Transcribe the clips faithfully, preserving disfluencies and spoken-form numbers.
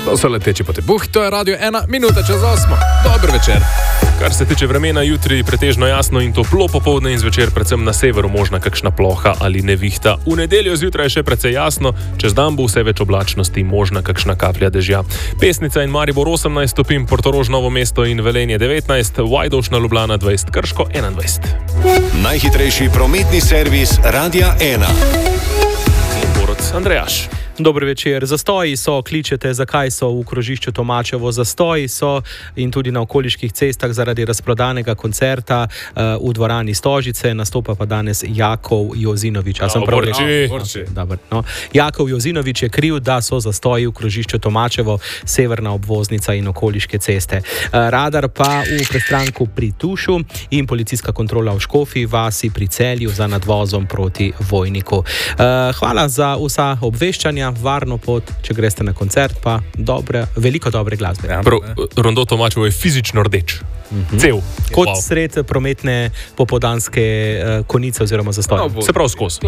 To so leteči potepuh, to je Radio ena, minuta čez osmo. Dober večer. Kar se tiče vremena, jutri pretežno jasno in toplo, popoldne in zvečer predvsem na severu možna kakšna ploha ali nevihta. V nedeljo zjutraj je še precej jasno, čez dan bo vse več oblačnosti, možna kakšna kaplja dežja. Pesnica in Maribor osemnajst stopinj, Portorož, Novo mesto in Velenje devetnajst, Vajdovšna, Ljubljana dvajset, Krško enaindvajset. Najhitrejši prometni servis Radia ena. In Borod Andrejaš. Dober večer. Zastoji so, kličete, zakaj so v krožišču Tomačevo. Zastoji so in tudi na okoliških cestah zaradi razprodanega koncerta uh, v dvorani Stožice. Nastopa pa danes Jakov Jozinovič. No, borči. Okay, dober, no. Jakov Jozinovič je kriv, da so zastoji v krožišču Tomačevo, severna obvoznica in okoliške ceste. Uh, radar pa v prestranku pri Tušu in policijska kontrola v Škofji vasi pri Celju za nadvozom proti Vojniku. Uh, hvala za vsa obveščanja. Varno pot, če greste na koncert, pa dobre, veliko dobre glasbe. Ja, Pro, rondo Tomačevo je fizično rdeč. Mm-hmm. Cel. Kot wow. Sred prometne popoldanske uh, konice oziroma zastoje. No, se prav skozi.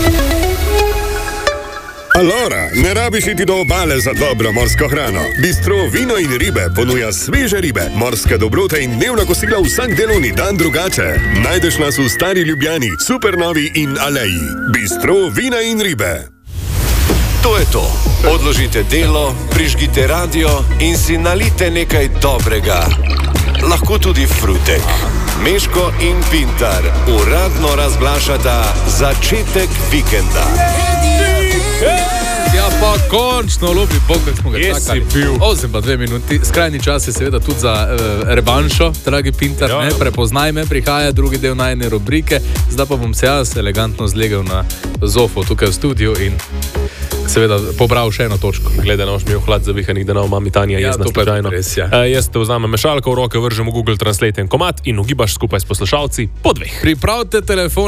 Allora, ne rabiš iti do obale za dobro morsko hrano. Bistro Vino in ribe ponuja sveže ribe, morske dobrote in dnevna kosila vsak delovni dan drugače. Najdeš nas v Stari Ljubljani, Supernovi in Aleji. Bistro Vina in ribe. To je to. Odložite delo, prižgite radio in si nalite nekaj dobrega. Lahko tudi frutek. Meško in Pintar uradno razglašata začetek vikenda. Ja pa končno, ljubi Bog, kako smo ga Jaz čakali. si pil. osem pa dve minuti. Skrajni čas je seveda tudi za uh, revanšo, dragi Pintar. Ja. Ne, prepoznaj me, prihaja drugi del najne rubrike. Zdaj pa bom se jaz elegantno zlegel na zofo tukaj v studiu in seveda pobral še eno točko. Glede na ošmijo hlad zavihanih denov, mami Tanja Ja, jezna to pa je slučajno. res, ja. Uh, jaz te vzamem mešalko v roke, vržem v Google Translate en komad in ugibaš skupaj s poslušalci po dveh. Pripravite telefon.